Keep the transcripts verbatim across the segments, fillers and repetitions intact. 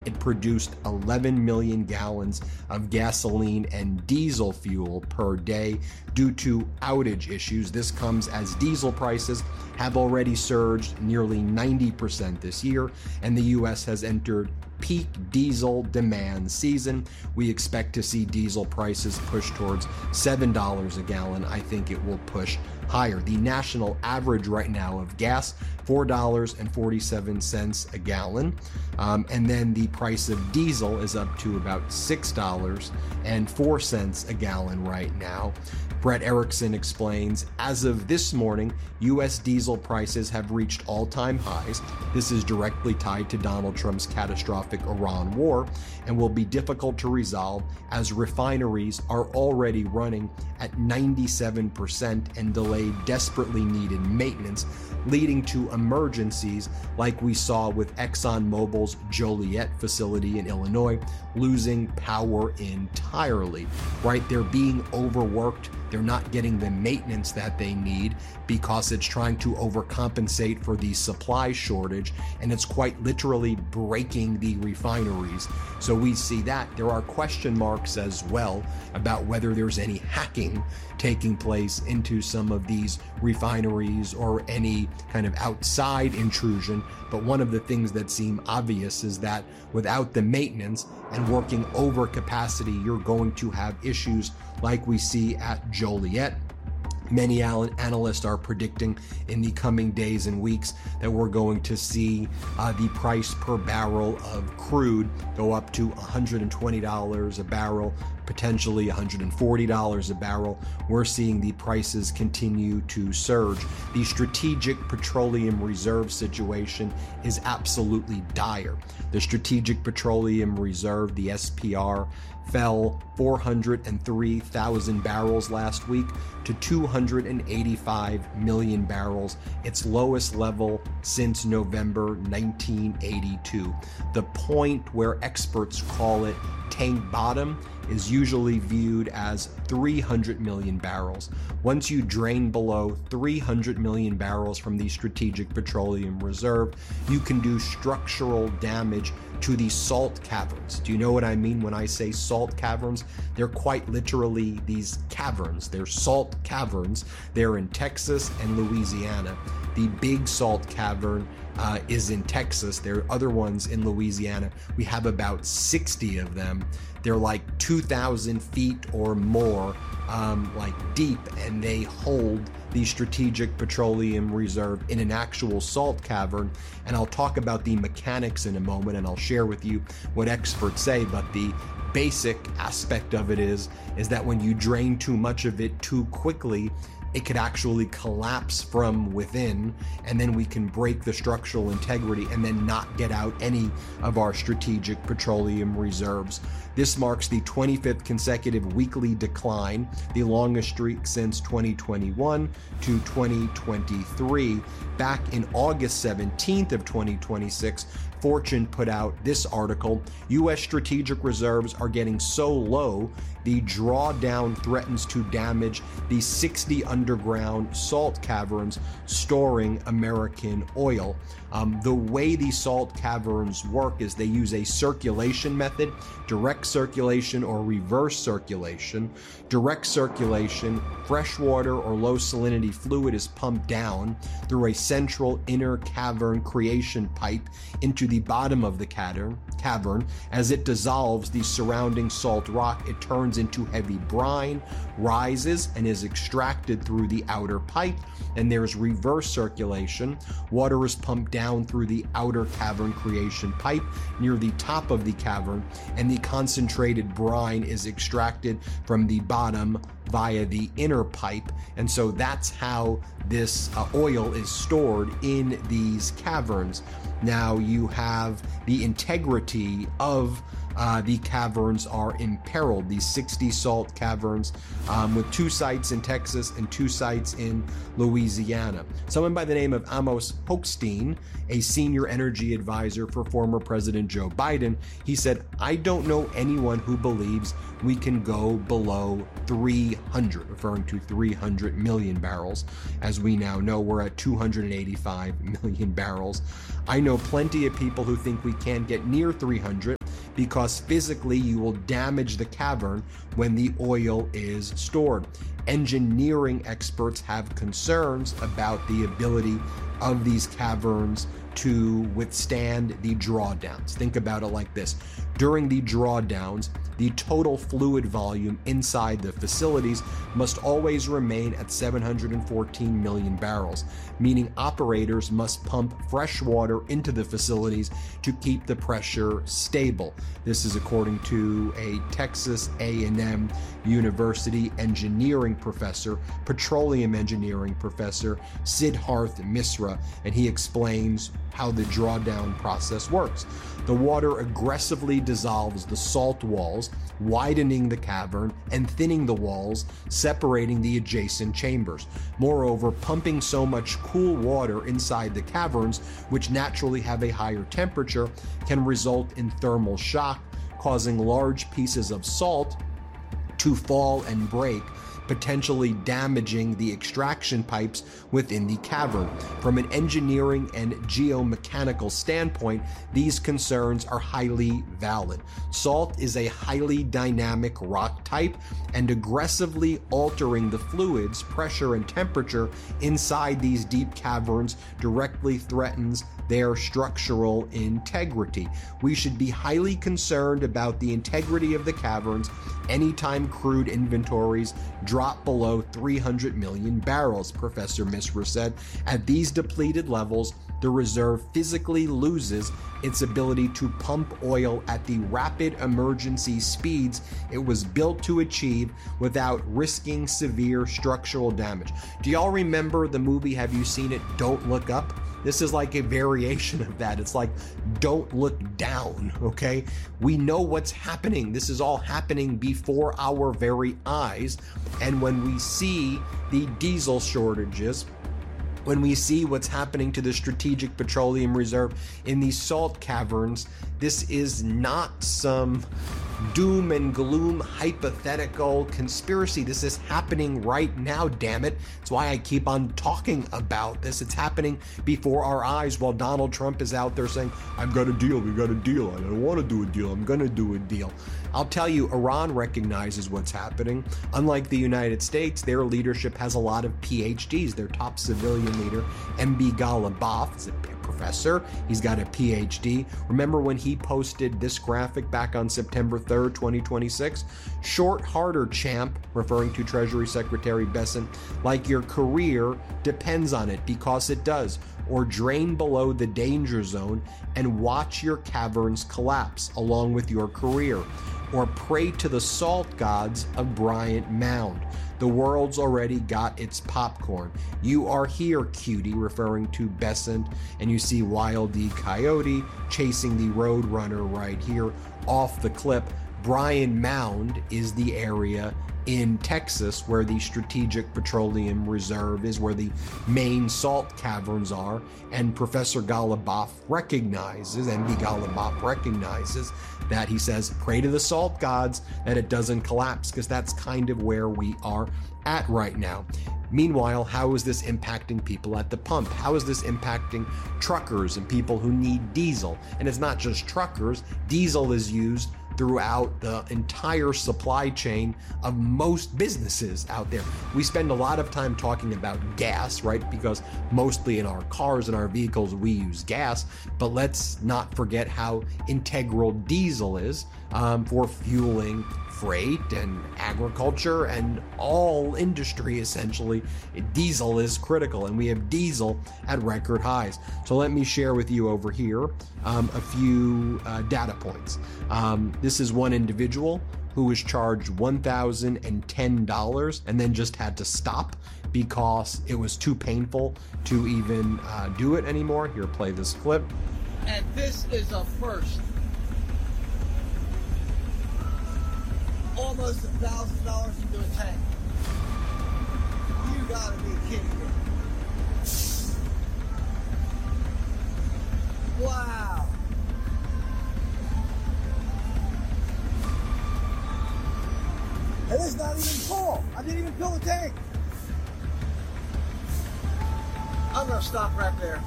it produced eleven million gallons of gasoline and diesel fuel per day due to outage issues. This comes as diesel prices have already surged nearly ninety percent this year, and the U S has entered peak diesel demand season. We expect to see diesel prices push towards seven dollars a gallon. I think it will push higher. The national average right now of gas, four dollars and forty-seven cents a gallon. Um, and then the price of diesel is up to about six dollars and four cents a gallon right now. Brett Erickson explains, as of this morning, U S diesel prices have reached all-time highs. This is directly tied to Donald Trump's catastrophic Iran war and will be difficult to resolve as refineries are already running at ninety-seven percent and delayed desperately needed maintenance, leading to emergencies like we saw with ExxonMobil's Joliet facility in Illinois losing power entirely, right? They're being overworked. They're not getting the maintenance that they need because it's trying to overcompensate for the supply shortage, and it's quite literally breaking the refineries. So we see that. There are question marks as well about whether there's any hacking taking place into some of these refineries or any kind of outside intrusion. But one of the things that seem obvious is that without the maintenance and working over capacity, you're going to have issues like we see at Joliet. Many analysts are predicting in the coming days and weeks that we're going to see uh, the price per barrel of crude go up to one hundred twenty dollars a barrel, potentially one hundred forty dollars a barrel. We're seeing the prices continue to surge. The Strategic Petroleum Reserve situation is absolutely dire. The Strategic Petroleum Reserve, the S P R, fell four hundred three thousand barrels last week to two hundred eighty-five million barrels, its lowest level since November nineteen eighty-two. The point where experts call it tank bottom is usually viewed as three hundred million barrels. Once you drain below three hundred million barrels from the Strategic Petroleum Reserve, you can do structural damage to the salt caverns. Do you know what I mean when I say salt caverns? They're quite literally these caverns. They're salt caverns. They're in Texas and Louisiana. The Big Salt Cavern uh, is in Texas. There are other ones in Louisiana. We have about sixty of them. They're like two thousand feet or more um, like deep, and they hold the Strategic Petroleum Reserve in an actual salt cavern. And I'll talk about the mechanics in a moment, and I'll share with you what experts say, but the basic aspect of it is, is that when you drain too much of it too quickly, it could actually collapse from within, and then we can break the structural integrity and then not get out any of our strategic petroleum reserves. This marks the twenty-fifth consecutive weekly decline, the longest streak since twenty twenty-one to twenty twenty-three. Back in August seventeenth of twenty twenty-six, Fortune put out this article: U S strategic reserves are getting so low, the drawdown threatens to damage the sixty underground salt caverns storing American oil. Um, the way these salt caverns work is they use a circulation method, direct circulation or reverse circulation. Direct circulation, fresh water or low salinity fluid is pumped down through a central inner cavern creation pipe into the bottom of the cavern. Cavern. As it dissolves the surrounding salt rock, it turns into heavy brine, rises, and is extracted through the outer pipe. And there's reverse circulation. Water is pumped down through the outer cavern creation pipe near the top of the cavern, and the concentrated brine is extracted from the bottom via the inner pipe. And so that's how this uh, oil is stored in these caverns. Now you have the integrity of uh, the caverns are imperiled. These sixty salt caverns um, with two sites in Texas and two sites in Louisiana. Someone by the name of Amos Hochstein, a senior energy advisor for former President Joe Biden, he said, "I don't know anyone who believes we can go below three hundred, referring to three hundred million barrels. As we now know, we're at two hundred eighty-five million barrels. I know plenty of people who think we can't get near three hundred because physically you will damage the cavern when the oil is stored. Engineering experts have concerns about the ability of these caverns to withstand the drawdowns." Think about it like this. During the drawdowns, the total fluid volume inside the facilities must always remain at seven hundred fourteen million barrels, meaning operators must pump fresh water into the facilities to keep the pressure stable. This is according to a Texas A and M University engineering professor, petroleum engineering professor, Siddharth Misra, and he explains how the drawdown process works. The water aggressively dissolves the salt walls, widening the cavern and thinning the walls, separating the adjacent chambers. Moreover, pumping so much cool water inside the caverns, which naturally have a higher temperature, can result in thermal shock, causing large pieces of salt to fall and break, potentially damaging the extraction pipes within the cavern. From an engineering and geomechanical standpoint, these concerns are highly valid. Salt is a highly dynamic rock type, and aggressively altering the fluids, pressure, and temperature inside these deep caverns directly threatens their structural integrity. We should be highly concerned about the integrity of the caverns anytime crude inventories drop below three hundred million barrels, Professor Misra said. At these depleted levels, the reserve physically loses its ability to pump oil at the rapid emergency speeds it was built to achieve without risking severe structural damage. Do y'all remember the movie, have you seen it, Don't Look Up? This is like a variation of that. It's like, don't look down, okay? We know what's happening. This is all happening before our very eyes. And when we see the diesel shortages, when we see what's happening to the Strategic Petroleum Reserve in these salt caverns, this is not some doom and gloom hypothetical conspiracy. This is happening right now, damn it. That's why I keep on talking about this. It's happening before our eyes while Donald Trump is out there saying, I've got a deal, we got a deal, I don't want to do a deal, I'm going to do a deal. I'll tell you, Iran recognizes what's happening. Unlike the United States, their leadership has a lot of P H Ds. Their top civilian leader, M B Ghalibaf, is a professor. He's got a P H D. Remember when he posted this graphic back on September third, twenty twenty-six? Short harder, champ, referring to Treasury Secretary Bessent, like your career depends on it, because it does. Or drain below the danger zone and watch your caverns collapse along with your career. Or pray to the salt gods of Bryant Mound. The world's already got its popcorn. You are here, cutie, referring to Bessent, and you see Wild E. Coyote chasing the Roadrunner right here off the clip. Bryant Mound is the area in Texas where the Strategic Petroleum Reserve is, where the main salt caverns are, and Professor Ghalibaf recognizes, M B Ghalibaf recognizes that, he says, pray to the salt gods that it doesn't collapse, because that's kind of where we are at right now. Meanwhile, how is this impacting people at the pump? How is this impacting truckers and people who need diesel? And it's not just truckers. Diesel is used throughout the entire supply chain of most businesses out there. We spend a lot of time talking about gas, right? Because mostly in our cars and our vehicles, we use gas, but let's not forget how integral diesel is um, for fueling freight and agriculture and all industry, essentially. Diesel is critical, and we have diesel at record highs. So let me share with you over here um, a few uh, data points. Um, this is one individual who was charged one thousand ten dollars and then just had to stop because it was too painful to even uh, do it anymore. Here, play this clip. And this is a first. almost a thousand dollars into a tank. You gotta be kidding me. Wow. And it's not even full. I didn't even fill the tank. I'm gonna stop right there.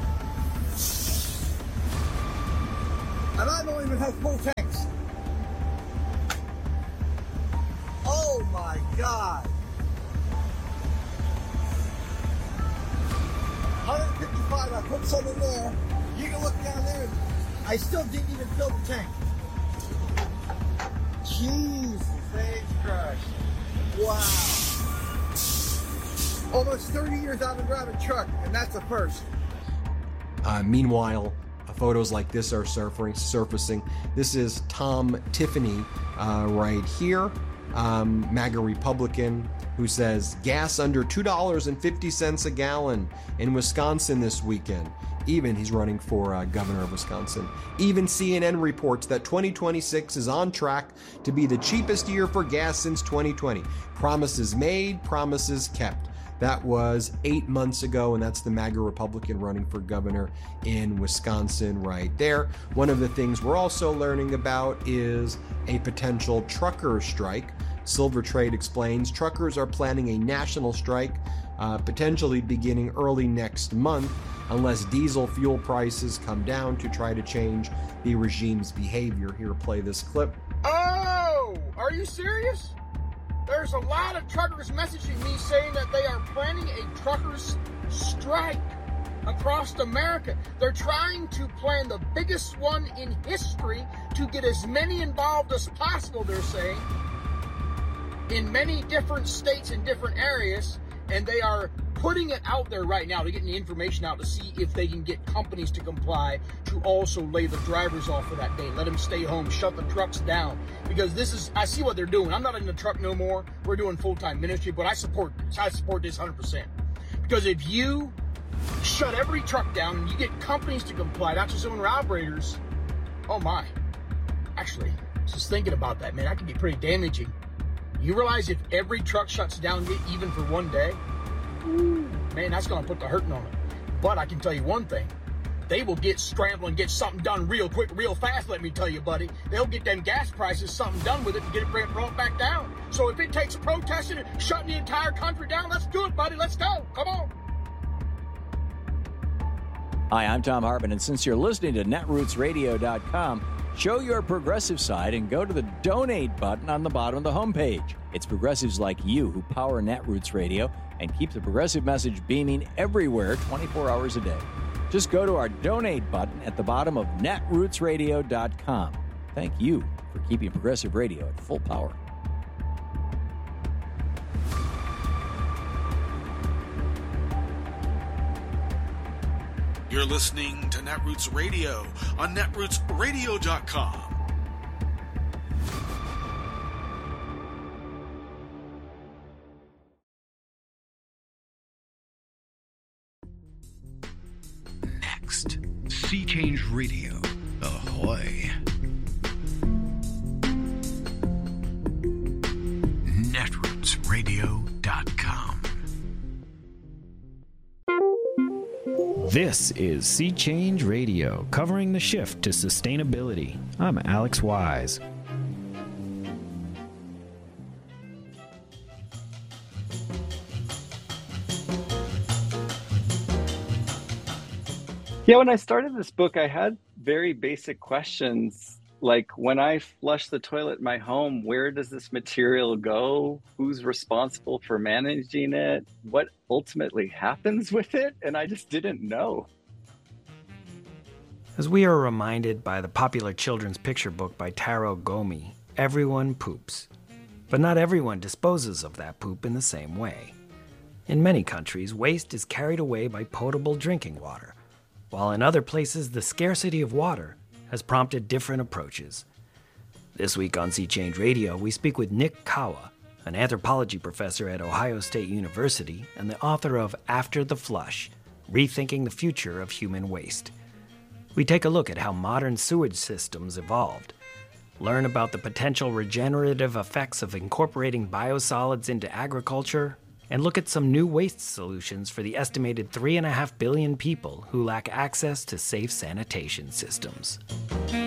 And I don't even have full tanks. Oh my God. one fifty-five, I put some in there. You can look down there. I still didn't even fill the tank. Jesus H Christ. Wow. Almost thirty years I've been driving a truck, and that's a first. Uh, meanwhile, uh, photos like this are surfacing. surfacing. This is Tom Tiffany uh, right here, um, MAGA Republican, who says gas under two dollars and fifty cents a gallon in Wisconsin this weekend. Even, he's running for uh, governor of Wisconsin. Even C N N reports that twenty twenty-six is on track to be the cheapest year for gas since twenty twenty. Promises made, promises kept. That was eight months ago, and that's the MAGA Republican running for governor in Wisconsin right there. One of the things we're also learning about is a potential trucker strike. Silver Trade explains truckers are planning a national strike, uh, potentially beginning early next month, unless diesel fuel prices come down to try to change the regime's behavior. Here, play this clip. Oh, are you serious? There's a lot of truckers messaging me saying that they are planning a truckers strike across America. They're trying to plan the biggest one in history to get as many involved as possible, they're saying, in many different states and different areas, and they are putting it out there right now. They're getting the information out to see if they can get companies to comply to also lay the drivers off for that day. Let them stay home, shut the trucks down. Because this is, I see what they're doing. I'm not in the truck no more. We're doing full-time ministry, but I support this. I support this one hundred percent. Because if you shut every truck down and you get companies to comply, not just owner operators, oh my. Actually, just thinking about that, man, that could be pretty damaging. You realize if every truck shuts down even for one day, ooh, man, that's going to put the hurting on it. But I can tell you one thing. They will get scrambling and get something done real quick, real fast, let me tell you, buddy. They'll get them gas prices, something done with it, and get it brought back down. So if it takes protesting and shutting the entire country down, let's do it, buddy. Let's go. Come on. Hi, I'm Tom Hartman, and since you're listening to netroots radio dot com, show your progressive side and go to the donate button on the bottom of the homepage. It's progressives like you who power Netroots Radio and keep the progressive message beaming everywhere twenty-four hours a day. Just go to our donate button at the bottom of netroots radio dot com. Thank you for keeping progressive radio at full power. You're listening to Netroots Radio on netroots radio dot com. Next, Sea Change Radio. Ahoy. netroots radio dot com. This is Sea Change Radio, covering the shift to sustainability. I'm Alex Wise. Yeah, when I started this book, I had very basic questions. Like, when I flush the toilet in my home, where does this material go? Who's responsible for managing it? What ultimately happens with it? And I just didn't know. As we are reminded by the popular children's picture book by Taro Gomi, everyone poops. But not everyone disposes of that poop in the same way. In many countries, waste is carried away by potable drinking water, while in other places, the scarcity of water has prompted different approaches. This week on Sea Change Radio, we speak with Nick Kawa, an anthropology professor at Ohio State University and the author of After the Flush, Rethinking the Future of Human Waste. We take a look at how modern sewage systems evolved, Learn about the potential regenerative effects of incorporating biosolids into agriculture, and look at some new waste solutions for the estimated three and a half billion people who lack access to safe sanitation systems.